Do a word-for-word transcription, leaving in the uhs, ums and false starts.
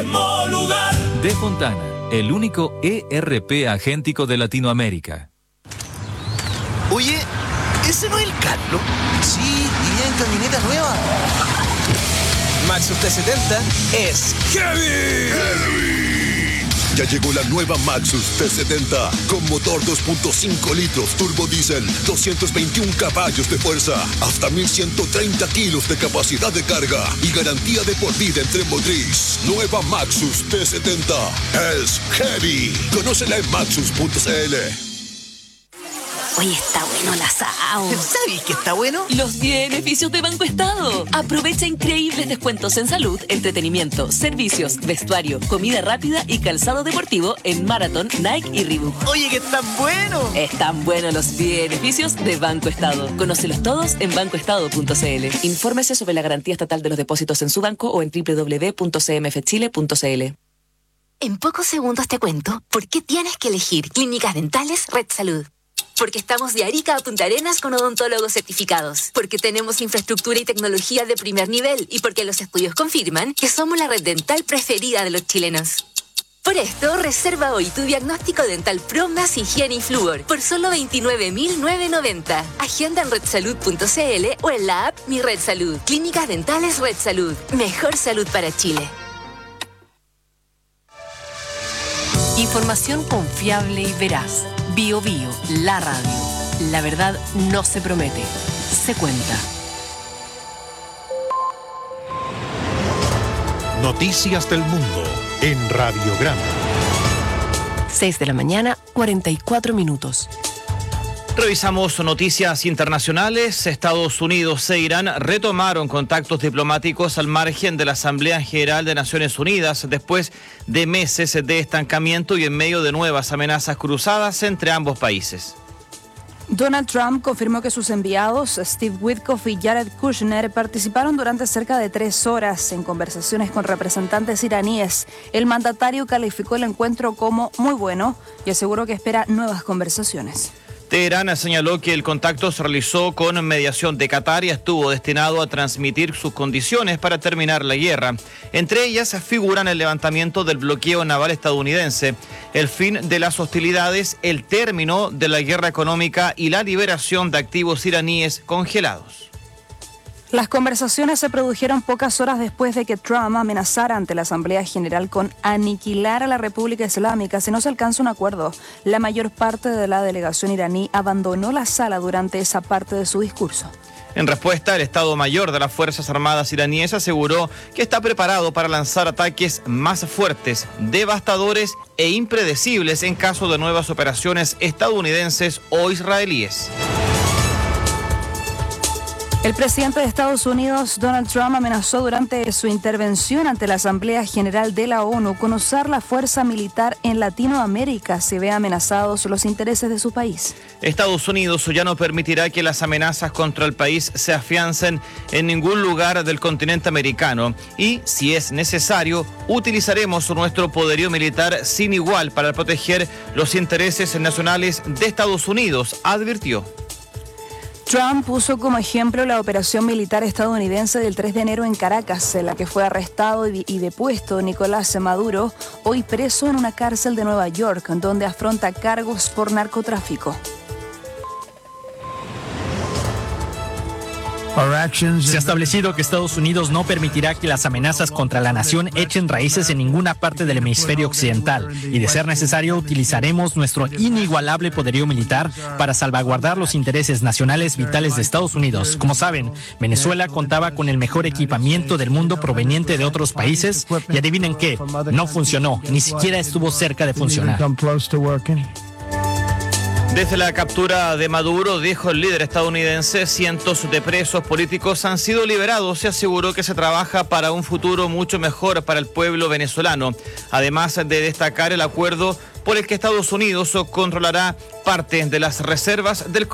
mismo lugar. De Fontana, el único E R P agéntico de Latinoamérica. Oye, ¿ese no es el Carlos? Sí, y en camioneta nueva. Maxus T setenta es heavy. Heavy. Ya llegó la nueva Maxus T setenta con motor dos punto cinco litros turbo diésel, doscientos veintiún caballos de fuerza, hasta mil ciento treinta kilos de capacidad de carga y garantía de por vida en tren motriz. Nueva Maxus T setenta es heavy. Conócela en maxus punto c l. Oye, está bueno el asado. ¿Sabes que está bueno? Los beneficios de Banco Estado. Aprovecha increíbles descuentos en salud, entretenimiento, servicios, vestuario, comida rápida y calzado deportivo en Marathon, Nike y Reebok. Oye, que están buenos. Están buenos los beneficios de Banco Estado. Conócelos todos en banco estado punto c l. Infórmese sobre la garantía estatal de los depósitos en su banco o en doble u doble u doble u punto c m f chile punto c l. En pocos segundos te cuento por qué tienes que elegir Clínicas Dentales Red Salud. Porque estamos de Arica a Punta Arenas con odontólogos certificados. Porque tenemos infraestructura y tecnología de primer nivel. Y porque los estudios confirman que somos la red dental preferida de los chilenos. Por esto, reserva hoy tu diagnóstico dental Pro más higiene y flúor por solo veintinueve mil novecientos noventa. Agenda en red salud punto c l o en la app Mi Red Salud. Clínicas Dentales Red Salud. Mejor salud para Chile. Información confiable y veraz. Bio Bio, la radio. La verdad no se promete, se cuenta. Noticias del mundo en Radiograma. seis de la mañana, cuarenta y cuatro minutos. Revisamos noticias internacionales. Estados Unidos e Irán retomaron contactos diplomáticos al margen de la Asamblea General de Naciones Unidas después de meses de estancamiento y en medio de nuevas amenazas cruzadas entre ambos países. Donald Trump confirmó que sus enviados, Steve Witkoff y Jared Kushner, participaron durante cerca de tres horas en conversaciones con representantes iraníes. El mandatario calificó el encuentro como muy bueno y aseguró que espera nuevas conversaciones. Teherán señaló que el contacto se realizó con mediación de Qatar y estuvo destinado a transmitir sus condiciones para terminar la guerra. Entre ellas figuran el levantamiento del bloqueo naval estadounidense, el fin de las hostilidades, el término de la guerra económica y la liberación de activos iraníes congelados. Las conversaciones se produjeron pocas horas después de que Trump amenazara ante la Asamblea General con aniquilar a la República Islámica si no se alcanza un acuerdo. La mayor parte de la delegación iraní abandonó la sala durante esa parte de su discurso. En respuesta, el Estado Mayor de las Fuerzas Armadas iraníes aseguró que está preparado para lanzar ataques más fuertes, devastadores e impredecibles en caso de nuevas operaciones estadounidenses o israelíes. El presidente de Estados Unidos, Donald Trump, amenazó durante su intervención ante la Asamblea General de la ONU con usar la fuerza militar en Latinoamérica si ve amenazados los intereses de su país. Estados Unidos ya no permitirá que las amenazas contra el país se afiancen en ningún lugar del continente americano y, si es necesario, utilizaremos nuestro poderío militar sin igual para proteger los intereses nacionales de Estados Unidos, advirtió. Trump puso como ejemplo la operación militar estadounidense del tres de enero en Caracas, en la que fue arrestado y depuesto Nicolás Maduro, hoy preso en una cárcel de Nueva York, donde afronta cargos por narcotráfico. Se ha establecido que Estados Unidos no permitirá que las amenazas contra la nación echen raíces en ninguna parte del hemisferio occidental y, de ser necesario, utilizaremos nuestro inigualable poderío militar para salvaguardar los intereses nacionales vitales de Estados Unidos. Como saben, Venezuela contaba con el mejor equipamiento del mundo proveniente de otros países y adivinen qué, no funcionó, ni siquiera estuvo cerca de funcionar. Desde la captura de Maduro, dijo el líder estadounidense, cientos de presos políticos han sido liberados y aseguró que se trabaja para un futuro mucho mejor para el pueblo venezolano. Además de destacar el acuerdo por el que Estados Unidos controlará parte de las reservas del